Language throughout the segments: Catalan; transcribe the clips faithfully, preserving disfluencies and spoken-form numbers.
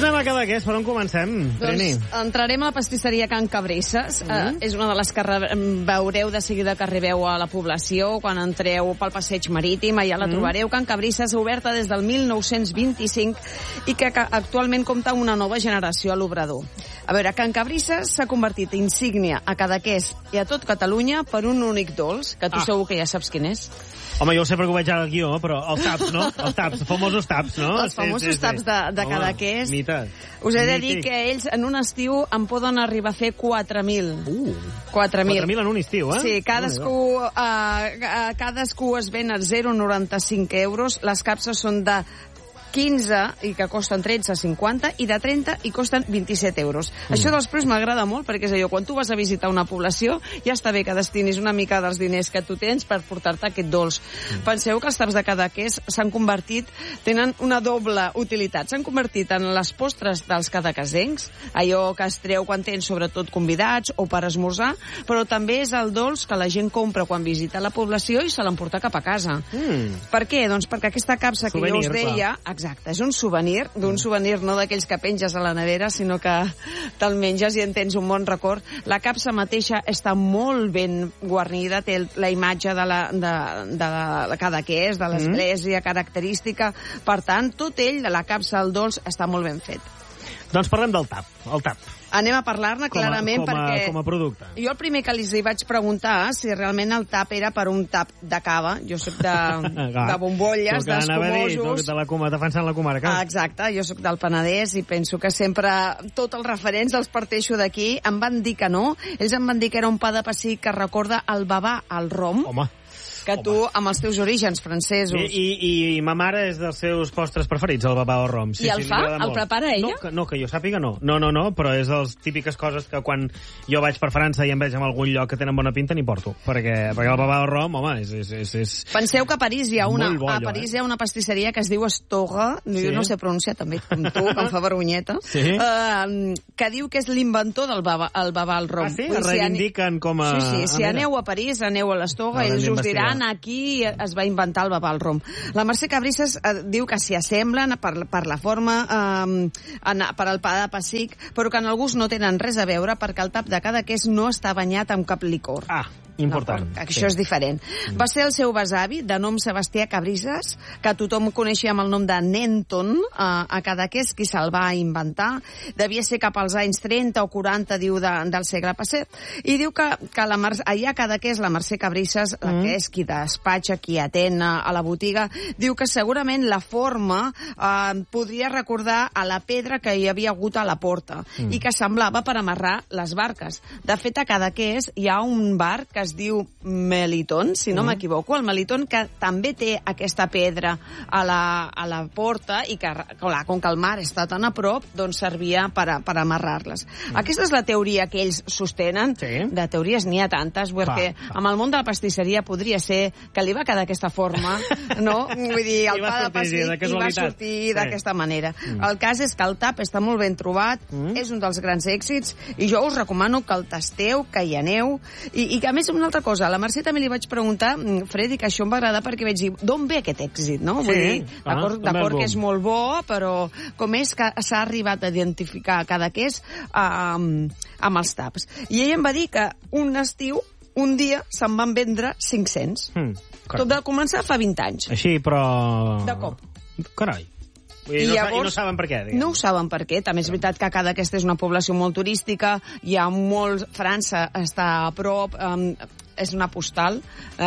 anem a Cadaqués, per on comencem, Trini? Doncs entrarem a la pastisseria Can Cabrisses. Mm -hmm. uh, és una de les que veureu de seguida que arribeu a la població, quan entreu pel passeig marítim, allà la mm -hmm. trobareu. Can Cabrisses, oberta des del mil nou-cents vint-i-cinc i que actualment compta amb una nova generació a l'obrador. A veure, Can Cabrisses s'ha convertit insígnia a Cadaqués i a tot Catalunya per un únic dolç, que tu ah. segur que ja saps quin és. Home, jo ho sé perquè ho veig al guió, però els taps, no? Els taps, els famosos taps, no? Els famosos sí, sí, sí. taps de, de Cadaqués. Mites. Us he de dir que ells en un estiu en poden arribar a fer quatre mil. Uh, quatre mil. quatre mil en un estiu, eh? Sí, cadascú, uh, cadascú es ven a zero coma noranta-cinc euros. Les capses són de quinze i que costen tretze coma cinquanta i de trenta i costen vint-i-set euros. Mm. Això després m'agrada molt perquè és allò, quan tu vas a visitar una població ja està bé que destinis una mica dels diners que tu tens per portar-te aquest dolç. Mm. Penseu que els taps de Cadaqués s'han convertit, tenen una doble utilitat. S'han convertit en les postres dels cadaquesencs, allò que es treu quan tens sobretot convidats o per esmorzar, però també és el dolç que la gent compra quan visita la població i se l'emporta cap a casa. Mm. Per què? Doncs perquè aquesta capsa que souvenir, jo us deia... Clar. Exacte, és un souvenir, d'un souvenir no d'aquells que penges a la nevera, sinó que te'l menges i en tens un bon record. La capsa mateixa està molt ben guarnida, té la imatge de la, de, de la Cadaqués, de l'església mm. característica. Per tant, tot ell, la capsa, el dolç, està molt ben fet. Doncs parlem del tap, el tap. Anem a parlar-ne clarament com a, perquè... Com a producte. Jo el primer que li vaig preguntar si realment el tap era per un tap de cava. Jo soc de, de bombolles, d'escumosos... De la coma, defensant la comarca. Ah, exacte, jo soc del Penedès i penso que sempre tots els referents els parteixo d'aquí. Em van dir que no. Ells em van dir que era un pa de pessic que recorda el babà al rom. Home. Que tu, Home. amb els teus orígens francesos... I, i, i ma mare és dels seus postres preferits, el babà o rom. Sí, I el sí, fa? El prepara ella? No que, no, que jo sàpiga no. No, no, no, però és de les típiques coses que quan jo vaig per França i em veig en algun lloc que tenen bona pinta, n'hi porto. Perquè, perquè el babà o rom, home, és... és, és, és Penseu que a París hi ha una, bo, a allò, París eh? hi ha una pastisseria que es diu Estoga, sí. jo no sé pronunciar també com tu, que em fa vergonyeta, sí? uh, que diu que és l'inventor del babà, el babà al rom. Ah, sí? El reivindiquen com a... Sí, sí, si aneu a París, aneu a l'Estoga, ells us diran aquí es va inventar el babà al rom. La Mercè Cabrisses eh, diu que s'hi assemblen per, per la forma, eh, en, per al pa de pessic, però que en el gust no tenen res a veure perquè el tap de Cadaqués no està banyat amb cap licor. Ah, important. No, això sí. és diferent. Mm. Va ser el seu besavi, de nom Sebastià Cabrisses, que tothom coneixia amb el nom de Nenton, eh, a Cadaqués, qui se'l va inventar. Devia ser cap als anys trenta o quaranta, diu, de, del segle passat. I diu que, que la Mer allà a Cadaqués, la Mercè Cabrisses, mm. la que és qui despatxa, qui atén a la botiga, diu que segurament la forma eh, podria recordar a la pedra que hi havia hagut a la porta mm. i que semblava per amarrar les barques. De fet, a Cadaqués hi ha un bar que es diu Melitón, si no mm. m'equivoco, el Melitón, que també té aquesta pedra a la, a la porta i que, clar, com que el mar està tan a prop, doncs servia per, a, per amarrar-les. Mm. Aquesta és la teoria que ells sostenen. Sí. De teories n'hi ha tantes, perquè va, va. amb el món de la pastisseria podria ser que li va quedar d'aquesta forma, no? Vull dir, el pa de pessic i va sortir sí. d'aquesta manera. Mm. El cas és que el tap està molt ben trobat, mm. és un dels grans èxits, i jo us recomano que el tasteu, que hi aneu, i, i que a més una altra cosa, a la Mercè també li vaig preguntar, Fred, i que això em va agradar perquè vaig dir, d'on ve aquest èxit, no? Sí. Vull dir, d'acord ah, que és molt bo, però com és que s'ha arribat a identificar Cadaqués amb, amb els taps. I ell em va dir que un estiu, un dia, se'n van vendre cinc-cents. Mm. Tot de començar fa vint anys. Així, però... De cop. Carai. I, no, llavors, I no saben per què, diguem. No ho saben per què. També és veritat que Cadaqués és una població molt turística, hi ha molts... França està a prop... Um, és una postal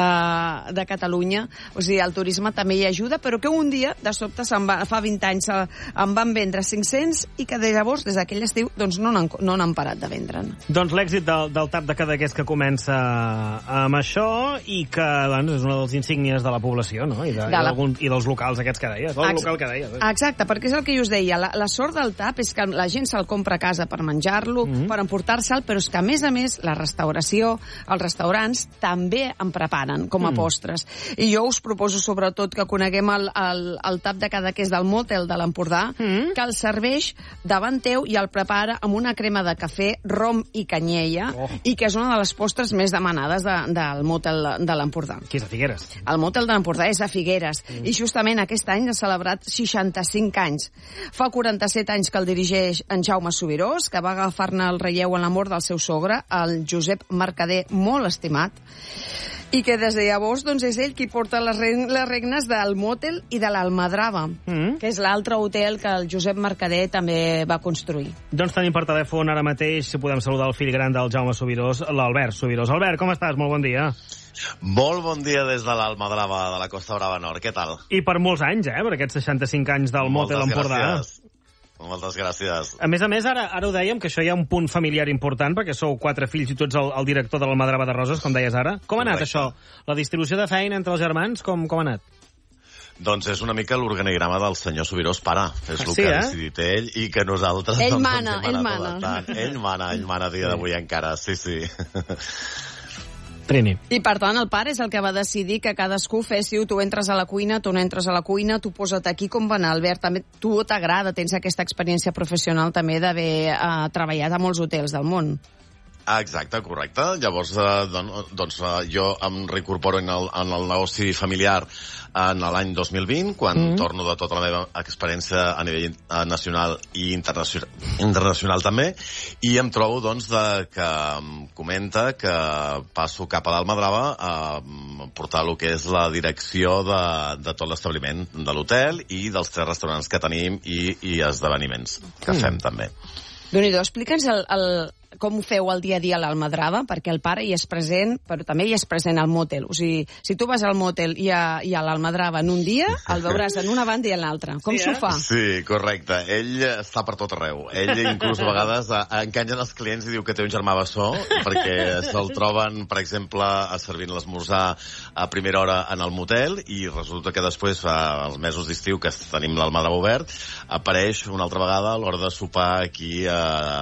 uh, de Catalunya, o sigui, el turisme també hi ajuda, però que un dia, de sobte, va, fa vint anys, en van vendre cinc-cents i que de llavors, des d'aquell estiu, doncs no n'han no n'han parat de vendre'n. Doncs l'èxit del, del tap de Cadaqués que comença amb això i que doncs, és una de les insígnies de la població, no? I, de, de la... i dels locals aquests que deies, del local que deies. Eh? Exacte, perquè és el que jo us deia, la, la sort del tap és que la gent se'l compra a casa per menjar-lo, mm -hmm. per emportar-se'l, però és que a més a més la restauració, els restaurants restaurants també en preparen com a mm. postres. I jo us proposo sobretot que coneguem el, el, el tap de Cadaqués del Motel de l'Empordà, mm. que el serveix davant teu i el prepara amb una crema de cafè, rom i canyella, oh. i que és una de les postres més demanades de, del Motel de l'Empordà. Que és a Figueres. El Motel de l'Empordà és a Figueres, mm. i justament aquest any ha celebrat seixanta-cinc anys. Fa quaranta-set anys que el dirigeix en Jaume Subirós, que va agafar-ne el relleu en la mort del seu sogre, el Josep Mercader, molt estimat, i que des de llavors doncs, és ell qui porta les, reg les regnes del Motel i de l'Almadrava, mm. que és l'altre hotel que el Josep Mercader també va construir. Doncs tenim per telèfon ara mateix, si podem saludar el fill gran del Jaume Subirós, l'Albert Subirós. Albert, com estàs? Molt bon dia. Molt bon dia des de l'Almadrava, de la Costa Brava Nord. Què tal? I per molts anys, eh? Per aquests seixanta-cinc anys del Motel Empordà. Gràcies. Moltes gràcies. A més a més, ara, ara ho dèiem, que això hi ha un punt familiar important, perquè sou quatre fills i tu ets el, el director de l'Almadrava de Roses, com deies ara. Com ha anat Correcte. Això? La distribució de feina entre els germans, com, com ha anat? Doncs és una mica l'organigrama del senyor Subirós pare. És el sí, que eh? ha decidit ell i que nosaltres... Ell doncs, mana, ell mana. Ell mana, ell mana a dia d'avui encara, sí, sí. Primer. I, per tant, el pare és el que va decidir que cadascú féssiu, tu entres a la cuina, tu no entres a la cuina, tu posa't aquí. Com va anar, Albert? També tu t'agrada, tens aquesta experiència professional també d'haver eh, treballat a molts hotels del món. Ah, exacte, correcte. Llavors, eh, doncs, doncs eh, jo em reincorporo en el, en el negoci familiar en l'any dos mil vint, quan mm. torno de tota la meva experiència a nivell nacional i internacional, internacional també, i em trobo, doncs, de, que em comenta que passo cap a l'Almadrava a portar el que és la direcció de, de tot l'establiment de l'hotel i dels tres restaurants que tenim i, i esdeveniments que mm. fem també. Déu-n'hi-do, explica'ns el, el, com ho feu el dia a dia a l'Almadrava, perquè el pare hi és present, però també hi és present al Motel. O sigui, si tu vas al Motel i a, i a l'Almadrava en un dia, el veuràs en una banda i en l'altra. Com s'ho sí, eh? fa? Sí, correcte. Ell està per tot arreu. Ell inclús a vegades enganyen els clients i diu que té un germà bessó, perquè se'l troben, per exemple, servint l'esmorzar a primera hora en el motel, i resulta que després, als mesos d'estiu, que tenim l'Almadrava obert, apareix una altra vegada a l'hora de sopar aquí a,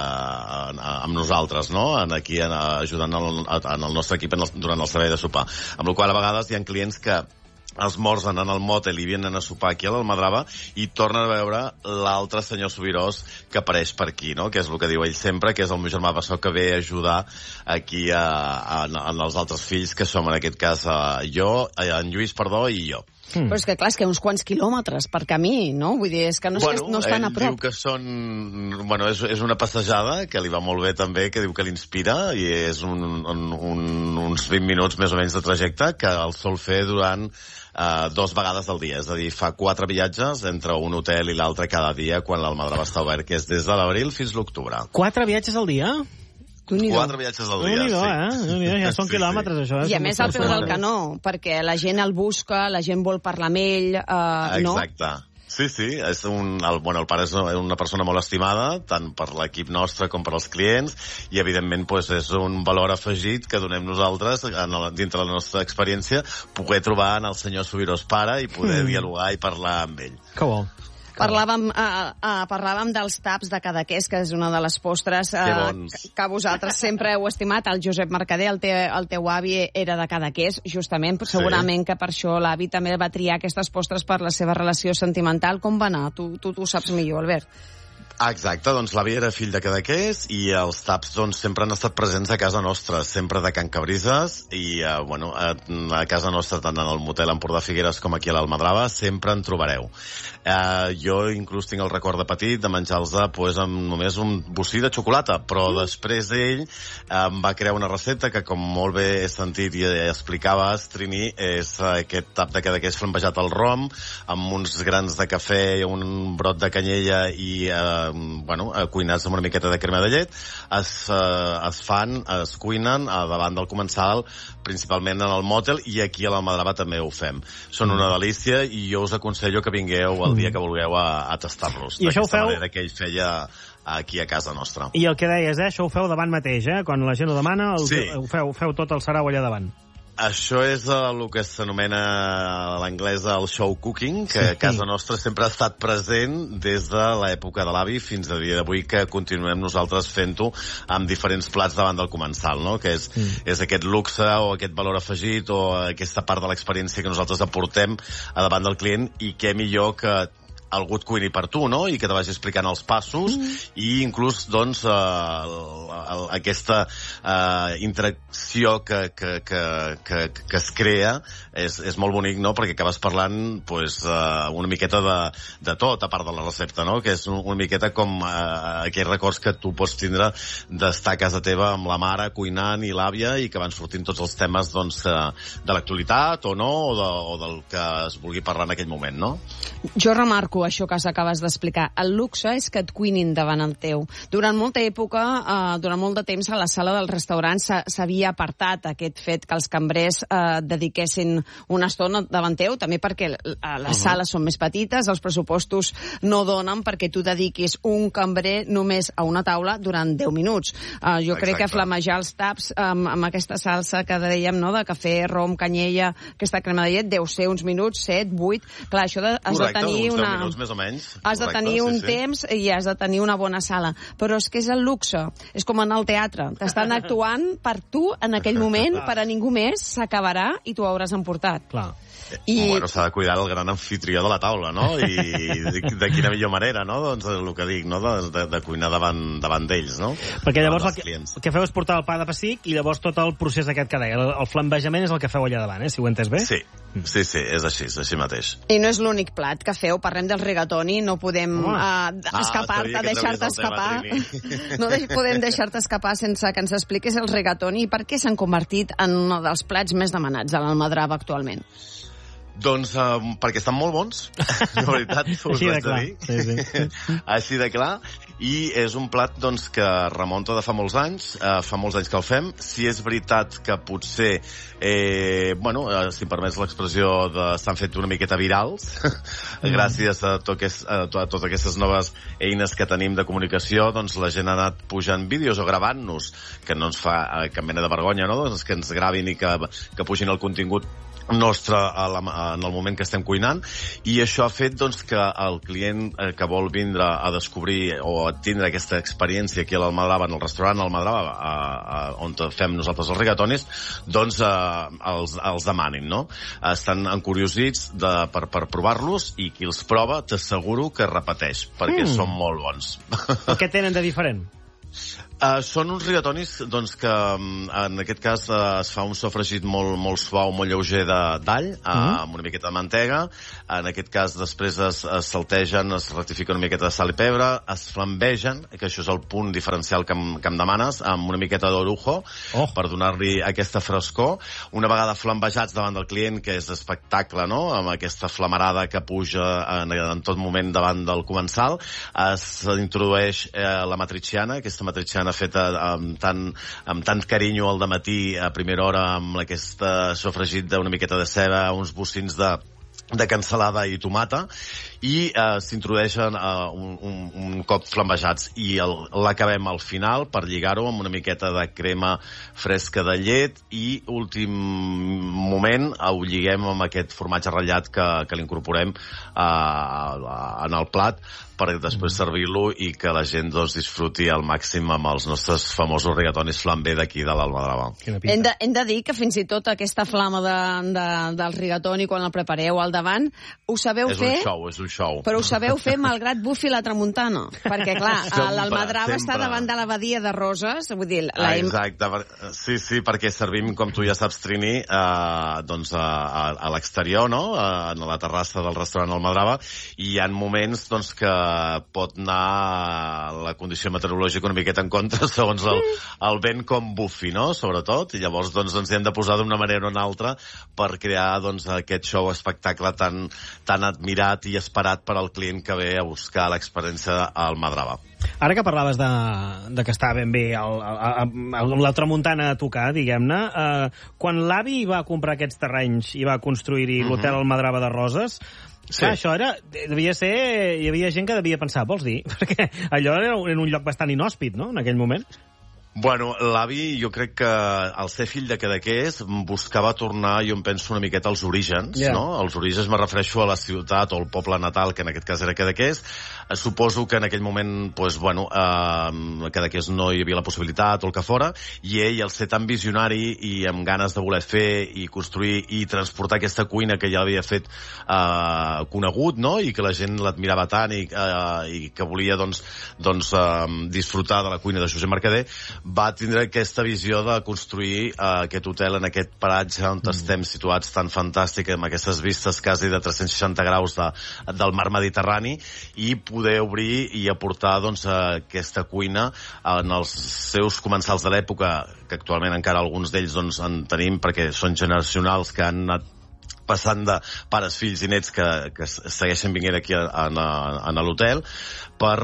a, a, amb nosaltres, no? Aquí en, ajudant el, en el nostre equip en el, durant el servei de sopar. Amb la qual a vegades hi ha clients que esmorzen en el motel i vienen a sopar aquí a l'Almadrava i tornen a veure l'altre senyor Subirós que apareix per aquí, no? Que és el que diu ell sempre, que és el meu germà bessó que ve a ajudar aquí a, a, a, en els altres fills, que som en aquest cas a, jo, en Lluís, perdó, i jo. Mm. Però és que, clar, és que uns quants quilòmetres per camí, no? Vull dir, és que no, bueno, és, no estan a prop. Ell diu que són... Bueno, és, és una passejada que li va molt bé també, que diu que l'inspira, i és un, un, un, uns vint minuts més o menys de trajecte que el sol fer durant uh, dos vegades al dia. És a dir, fa quatre viatges entre un hotel i l'altre cada dia quan l'Almadrava està obert, que és des de l'abril fins l'octubre. Quatre viatges al dia? Quatre viatges al dia, sí. Eh? Ja són sí, quilòmetres, sí. això. Eh? I a més al peu del canó, perquè la gent el busca, la gent vol parlar amb ell, eh, no? Exacte. Sí, sí, és un, el, bueno, el pare és una persona molt estimada, tant per l'equip nostre com per als clients, i evidentment pues, és un valor afegit que donem nosaltres, en el, dintre de la nostra experiència, poder trobar en el senyor Subirós pare i poder mm. dialogar i parlar amb ell. Que bo. Parlàvem, uh, uh, parlàvem dels taps de Cadaqués, que és una de les postres uh, que, que vosaltres sempre heu estimat. El Josep Mercader, el, te, el teu avi, era de Cadaqués, justament. Segurament sí. Que per això l'avi també va triar aquestes postres per la seva relació sentimental. Com va anar? Tu, tu, tu ho saps millor, Albert. Exacte, doncs l'avi era fill de Cadaqués i els taps doncs, sempre han estat presents a casa nostra, sempre de Can Cabrises, i eh, bueno, a, a casa nostra, tant en el motel Empordà Figueres com aquí a l'Almadrava, sempre en trobareu. Eh, jo inclús tinc el record de petit de menjar-los pues, amb només un bocí de xocolata, però mm. després ell eh, va crear una recepta que, com molt bé he sentit i explicaves, Trini, és aquest tap de Cadaqués flambejat al rom, amb uns grans de cafè, un brot de canyella i eh, bueno, cuinats amb una miqueta de crema de llet, es, eh, es fan, es cuinen a davant del comensal, principalment en el motel, i aquí a l'Almadrava també ho fem. Són una delícia i jo us aconsello que vingueu el dia que vulgueu a, a tastar-los. I això ho feu... manera que ell feia aquí a casa nostra. I el que deies, eh, això ho feu davant mateix, eh? Quan la gent ho demana, el... sí. ho feu, feu tot el sarau allà davant. Això és el que s'anomena a l'anglès el show cooking, que a casa nostra sempre ha estat present des de l'època de l'avi fins a dia d'avui, que continuem nosaltres fent-ho amb diferents plats davant del comensal, no? Que és, mm. és aquest luxe o aquest valor afegit o aquesta part de l'experiència que nosaltres aportem a davant del client, i què millor que algú et cuini per tu, no? I que te vagi explicant els passos mm. i inclús, doncs, eh, el, el, aquesta eh, interacció que, que, que, que, que es crea és, és molt bonic, no? Perquè acabes parlant, pues, eh, una miqueta de, de tot, a part de la recepta, no? Que és una miqueta com eh, aquells records que tu pots tindre d'estar a casa teva amb la mare cuinant i l'àvia, i que van sortint tots els temes, doncs, de l'actualitat o no, o, de, o del que es vulgui parlar en aquell moment, no? Jo remarco això que s'acabes d'explicar. El luxe és que et cuinin davant el teu. Durant molta època, eh, durant molt de temps, a la sala del restaurant s'havia apartat aquest fet que els cambrers eh, dediquessin una estona davant teu, també perquè les uh-huh. sales són més petites, els pressupostos no donen perquè tu dediquis un cambrer només a una taula durant deu minuts. Eh, jo Exacte. crec que flamejar els taps amb, amb aquesta salsa que dèiem, no?, de cafè, rom, canyella, aquesta crema de llet, deu ser uns minuts, set, vuit... Clar, això de, has Correcte, de tenir una... minuts, més o menys. Has de tenir Correcte, un sí, sí. temps i has de tenir una bona sala. Però és que és el luxe. És com anar al teatre. T'estan actuant per tu en aquell moment, per a ningú més, s'acabarà i tu ho hauràs emportat. Clar. I... Bueno, s'ha de cuidar el gran anfitrió de la taula, no? I de, de quina millor manera, no? Doncs el que dic, no? De, de, de cuinar davant, davant d'ells, no? Perquè llavors el que, el que feu és portar el pa de pessic i llavors tot el procés aquest que deia, el, el flambejament és el que feu allà davant, eh? Si ho entes bé? Sí, sí, sí, és així, és així mateix. I no és l'únic plat que feu, parlem del rigatoni, no podem oh. uh, escapar-te, ah, deixar-te escapar. No de podem deixar-te escapar sense que ens expliquis el rigatoni i per què s'han convertit en un dels plats més demanats a l'Almadrava actualment. Doncs uh, perquè estan molt bons, de veritat, us Així de clar. Sí, sí. Així de clar. I és un plat, doncs, que remunta de fa molts anys, uh, fa molts anys que el fem. Si és veritat que potser, eh, bueno, uh, si em permets l'expressió, de, s'han fet una miqueta virals, mm. gràcies a, to que, a, to a totes aquestes noves eines que tenim de comunicació, doncs la gent ha anat pujant vídeos o gravant-nos, que no ens fa uh, cap mena de vergonya, no? Doncs que ens gravin i que, que pugin el contingut nostre a la, en el moment que estem cuinant, i això ha fet, doncs, que el client eh, que vol vindre a descobrir o a tindre aquesta experiència aquí a l'Almadrava, en el restaurant Almadrava, a, a, on fem nosaltres els rigatonis, doncs eh, els, els demanin, no? Estan encuriosits de, per, per provar-los, i qui els prova t'asseguro que repeteix, perquè mm. són molt bons. Què tenen de diferent? Uh, són uns rigatonis, doncs, que en aquest cas uh, es fa un sofregit molt, molt suau, molt lleuger d'all, uh, mm. amb una miqueta de mantega. En aquest cas després es, es saltegen, es rectifica una miqueta de sal i pebre, es flambegen, que això és el punt diferencial que em, que em demanes, amb una miqueta d'orujo, oh. per donar-li aquesta frescor. Una vegada flambejats davant del client, que és espectacle, no?, amb aquesta flamarada que puja en, en tot moment davant del comensal, es introdueix eh, la matriciana, aquesta matriciana feta amb tant, amb tant carinyo al dematí a primera hora, amb aquest sofregit d'una miqueta de ceba, uns bocins de de cansalada i tomata, i eh, s'introdueixen eh, un, un, un cop flambejats, i l'acabem al final per lligar-ho amb una miqueta de crema fresca de llet, i últim moment ho lliguem amb aquest formatge ratllat que, que l'incorporem eh, en el plat, per després servir-lo i que la gent, doncs, disfruti al màxim amb els nostres famosos rigatonis flambé d'aquí de l'Almadrava. Hem de, hem de dir que fins i tot aquesta flama de, de, del rigatoni, quan la prepareu al davant, ho sabeu és fer... És un show, és un show. Però ho sabeu fer malgrat bufi la tramuntana. Perquè, clar, l'Almadrava està davant de la badia de Roses, vull dir... La... Ah, exacte, sí, sí, perquè servim, com tu ja saps, Trini, eh, doncs a, a, a l'exterior, no?, a, a la terrassa del restaurant Almadrava, i hi ha moments, doncs, que pot anar la condició meteorològica una miqueta en contra, segons el, el vent com bufi, no?, sobretot, i llavors, doncs, ens hem de posar d'una manera o una altra per crear, doncs, aquest show espectacle tan, tan admirat i esperat per al client que ve a buscar l'experiència al Almadrava. Ara que parlaves de, de que està ben bé el, el, el, la tramuntana a tocar, diguem-ne, eh, quan l'avi va comprar aquests terrenys i va construir-hi uh-huh. l'hotel Almadrava de Roses, sí. Clar, això era, devia ser... Hi havia gent que devia pensar, vols dir? Perquè allò era un, un lloc bastant inhòspit, no?, en aquell moment. Bueno, l'avi, jo crec que al ser fill de Cadaqués buscava tornar, jo em penso, una miqueta als orígens, yeah. no? Els orígens me refereixo a la ciutat o al poble natal, que en aquest cas era Cadaqués. Eh, suposo que en aquell moment, pues, bueno, eh, a Cadaqués no hi havia la possibilitat o el que fora, i ell, al ser tan visionari i amb ganes de voler fer i construir i transportar aquesta cuina que ja havia fet eh, conegut, no? I que la gent l'admirava tant i, eh, i que volia, doncs, doncs eh, disfrutar de la cuina de Josep Mercader, va tindre aquesta visió de construir uh, aquest hotel en aquest paratge on mm. estem situats tan fantàstic, amb aquestes vistes quasi de tres-cents seixanta graus de, del mar Mediterrani, i poder obrir i aportar doncs, aquesta cuina en els seus comensals de l'època, que actualment encara alguns d'ells doncs, en tenim perquè són generacionals que han anat passant de pares, fills i nets que, que segueixen vinguent aquí a, a, a l'hotel, per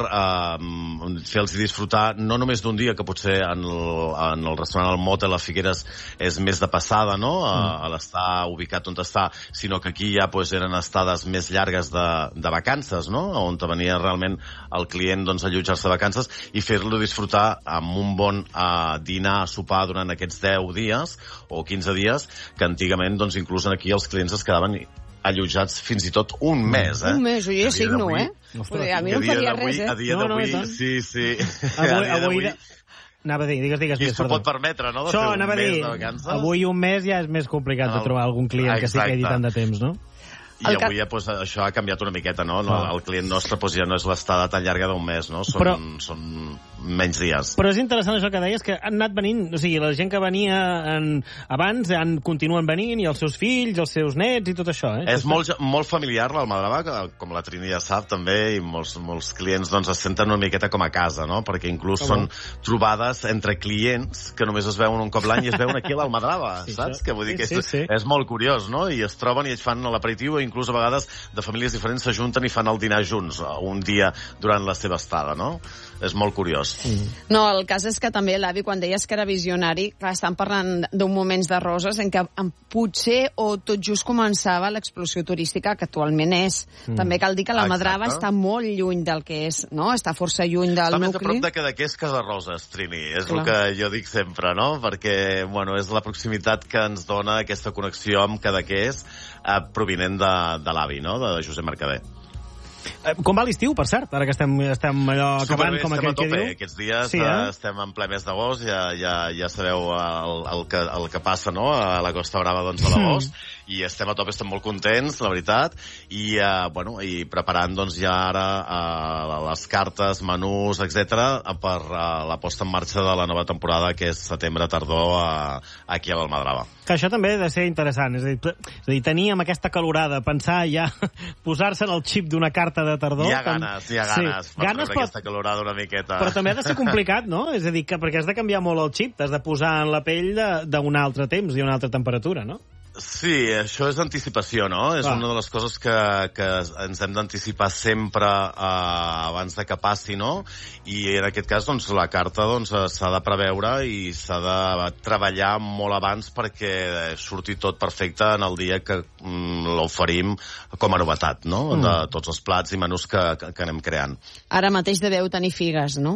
eh, fer-los disfrutar no només d'un dia, que potser en el, en el restaurant El Motel a Figueres és més de passada, no?, a, a l'estar ubicat on està, sinó que aquí ja pues, eren estades més llargues de, de vacances, no?, on venia realment el client doncs, a allotjar-se de vacances, i fer-lo disfrutar amb un bon eh, dinar, sopar durant aquests deu dies o quinze dies, que antigament doncs, inclús aquí els clients es quedaven allotjats fins i tot un mes, eh? Un mes, jo ja signo, eh? Ostres, a mi no em faria res, eh? A dia d'avui, no, no, sí, sí. Avui, avui, anava a dir, digues, digues. Qui s'ho pot permetre, no? Això, anava a dir, avui un mes ja és més complicat de trobar algun client que s'hi quedi tant de temps, no? I avui ja, pues, això ha canviat una miqueta, no? no el client nostre pues, ja no és l'estada tan llarga d'un mes, no? Són, però, són menys dies. Però és interessant això que deies, que han anat venint, o sigui, la gent que venia en, abans han, continuen venint, i els seus fills, els seus nets i tot això, eh? És molt, molt familiar l'Almadrava, com la Trini ja sap també, i molts, molts clients doncs, es senten una miqueta com a casa, no? Perquè inclús com són trobades entre clients que només es veuen un cop l'any i es veuen aquí a l'Almadrava, sí, saps? Que vull dir que sí, és, sí, sí. és molt curiós, no? I es troben i es fan l'aperitiu, i inclús a vegades de famílies diferents s'ajunten i fan el dinar junts un dia durant la seva estada, no? És molt curiós. Mm. No, el cas és que també l'avi, quan deies que era visionari, clar, estan parlant d'un moments de Roses en què potser o tot just començava l'explosió turística que actualment és. Mm. També cal dir que la Madrava està molt lluny del que és, no? Està força lluny del està nucli. Està més a prop de Cadaqués que de Roses, Trini. És clar. El que jo dic sempre, no? Perquè, bueno, és la proximitat que ens dona aquesta connexió amb Cadaqués eh, provinent de, de l'avi, no?, de Josep Mercader. Eh, com va l'estiu, per cert? Ara que estem, estem allò acabant, com aquell que diu. Aquests dies sí, eh? eh, estem en ple mes d'agost, ja, ja, ja sabeu el, el, que, el que passa, no?, a la Costa Brava doncs, de l'agost, mm. i estem a tope, estem molt contents, la veritat, i, eh, bueno, i preparant doncs, ja ara eh, les cartes, menús, etcètera, per eh, la posta en marxa de la nova temporada, que és setembre-tardor eh, aquí a l'Almadrava. Que això també ha de ser interessant, és a dir, és a dir tenir amb aquesta calorada, pensar ja, posar-se en el xip d'una carta de tardor... Hi ha ganes, hi ha ganes, sí. per ganes pot... aquesta calorada una miqueta. Però també ha de ser complicat, no? És a dir, que perquè has de canviar molt el xip, t'has de posar en la pell d'un altre temps i una altra temperatura, no? Sí, això és anticipació, no? És ah. una de les coses que, que ens hem d'anticipar sempre eh, abans de que passi, no? I en aquest cas, doncs, la carta doncs, s'ha de preveure i s'ha de treballar molt abans perquè surti tot perfecte en el dia que mm, l'oferim com a novetat, no? Mm. De tots els plats i menús que, que, que anem creant. Ara mateix deveu tenir figues, no?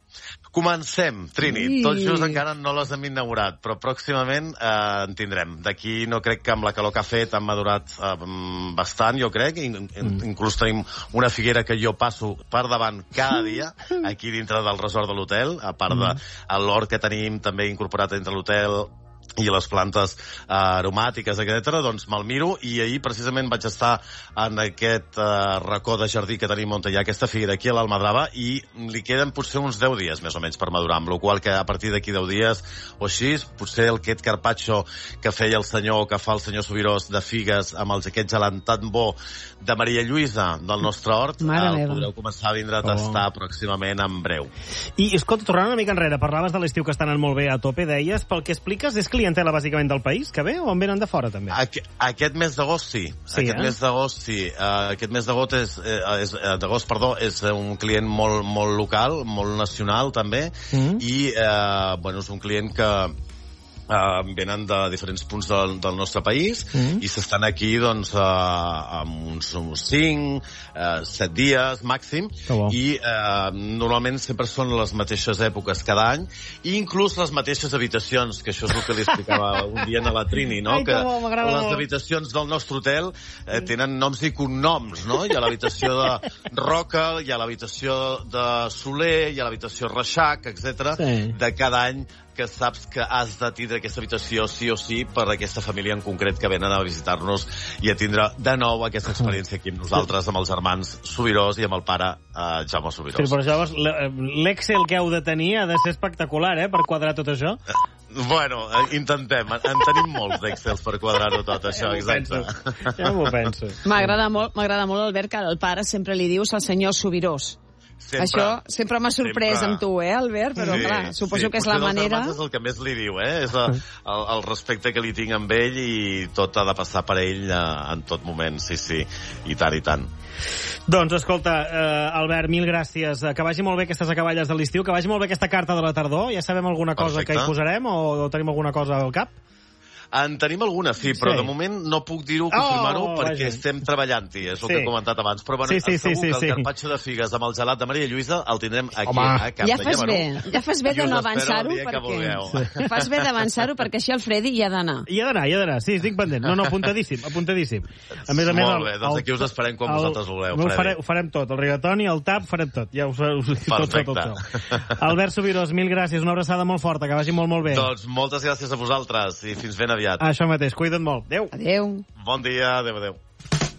Comencem, Trini. Sí. Tot just encara no les hem inaugurat, però pròximament eh, en tindrem. D'aquí no crec que amb la calor que ha fet han madurat eh, bastant, jo crec. In, in, inclús tenim una figuera que jo passo per davant cada dia aquí dintre del resort de l'hotel, a part de l'hort que tenim també incorporat entre l'hotel i les plantes eh, aromàtiques, etcètera, doncs me'l miro, i ahir precisament vaig estar en aquest eh, racó de jardí que tenim on hi ha aquesta figuera aquí a l'Almadrava, i li queden potser uns deu dies més o menys per madurar, amb la qual que a partir d'aquí deu dies o així, potser aquest carpaccio que feia el senyor, que fa el senyor Subirós de figues, amb el, aquest gelant tan bo de Maria Lluïsa del nostre hort, el podreu començar a vindre a tastar oh. pròximament en breu. I, escolta, tornant una mica enrere, parlaves de l'estiu que estan molt bé a tope, deies, pel que expliques, és clientela bàsicament del país que ve o en venen de fora també? Aqu aquest mes d'agost sí. sí. Aquest eh? mes d'agost sí. Uh, aquest mes d'agost és, és, d'agost, perdó, és un client molt, molt local, molt nacional també, mm -hmm. i uh, bueno, és un client que Uh, venen de diferents punts del, del nostre país mm-hmm. i s'estan aquí doncs uh, amb uns, uns cinc, uh, set dies màxim i uh, normalment sempre són les mateixes èpoques cada any i inclús les mateixes habitacions, que això és el que li explicava un dia a la Trini, no? Ai, que bo, les habitacions del nostre hotel eh, tenen noms i cognoms, no? Hi ha l'habitació de Roca, hi ha l'habitació de Soler, hi ha l'habitació Reixac, etcètera. Sí. De cada any que saps que has de tindre aquesta habitació sí o sí per a aquesta família en concret que venen a visitar-nos i a tindre de nou aquesta experiència aquí amb nosaltres, amb els germans Subirós i amb el pare eh, Jaume Subirós. Sí, però llavors l'Excel que heu de tenir ha de ser espectacular, eh?, per quadrar tot això. Bueno, intentem. En tenim molts d'Excels per quadrar-ho tot, això, ja exacte. Penso. Ja m'ho penso. M'agrada molt, m'agrada molt, Albert, que el pare sempre li dius al senyor Subirós. Sempre, Això sempre m'ha sorprès sempre. Amb tu, eh, Albert? Però, sí, clar, suposo sí. que és Potser la manera... és el que més li diu, eh? És el, el, el respecte que li tinc amb ell i tot ha de passar per ell eh, en tot moment, sí, sí. I tant, i tant. Doncs, escolta, eh, Albert, mil gràcies. Que vagi molt bé aquestes acaballes de l'estiu, que vagi molt bé aquesta carta de la tardor. Ja sabem alguna cosa Perfecte. Que hi posarem o, o tenim alguna cosa al cap? En tenim alguna, sí, però sí. de moment no puc dir-ho, confirmar-ho, oh, perquè vaja. estem treballant-hi, és el sí. que he comentat abans. Però bueno, sí, sí, segur sí, sí, que el sí. carpaccio de figues amb el gelat de Maria Lluïsa el tindrem aquí Home. a Cap ja de fas Llémeno. Bé, ja fas bé de no avançar-ho, perquè... Sí. Fas bé d'avançar-ho, perquè així el Freddy hi ha d'anar. Hi ha d'anar, hi ha d'anar, sí, estic pendent. No, no, apuntadíssim, apuntadíssim. A més a més... Molt bé, doncs el, aquí us esperem quan el, vosaltres voleu, Freddy. Ho, farem, ho farem tot, el rigatoni, el tap, farem tot. Ja us, us, Perfecte. Tot, tot, tot. Albert Subirós, mil gràcies, una abraçada molt forta, que vagi molt, molt bé. Doncs moltes gràcies a vosaltres i fins ben aviat. Això mateix. Cuida't molt. Adéu. Adéu. Bon dia. Adéu, adéu.